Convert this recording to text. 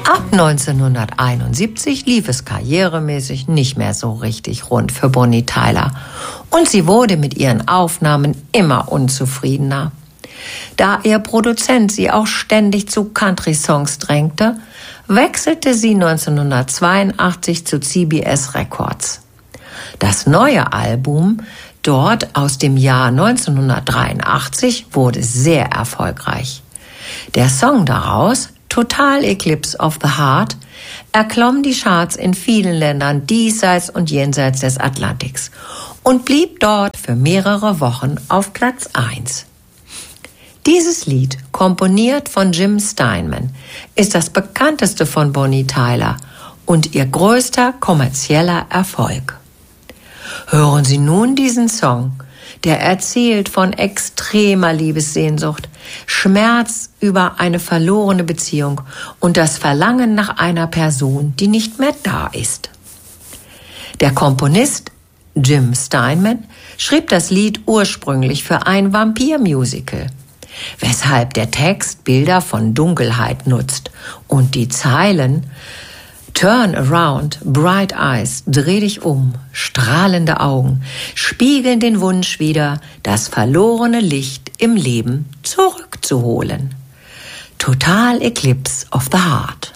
Ab 1971 lief es karrieremäßig nicht mehr so richtig rund für Bonnie Tyler und sie wurde mit ihren Aufnahmen immer unzufriedener. Da ihr Produzent sie auch ständig zu Country-Songs drängte, wechselte sie 1982 zu CBS Records. Das neue Album, dort aus dem Jahr 1983, wurde sehr erfolgreich. Der Song daraus, Total Eclipse of the Heart, erklomm die Charts in vielen Ländern diesseits und jenseits des Atlantiks und blieb dort für mehrere Wochen auf Platz 1. Dieses Lied, komponiert von Jim Steinman, ist das bekannteste von Bonnie Tyler und ihr größter kommerzieller Erfolg. Hören Sie nun diesen Song, der erzählt von extremer Liebessehnsucht, Schmerz über eine verlorene Beziehung und das Verlangen nach einer Person, die nicht mehr da ist. Der Komponist Jim Steinman schrieb das Lied ursprünglich für ein Vampir-Musical, weshalb der Text Bilder von Dunkelheit nutzt und die Zeilen Turn around, bright eyes, dreh dich um, strahlende Augen, spiegeln den Wunsch wider, das verlorene Licht im Leben zurückzuholen. Total Eclipse of the Heart.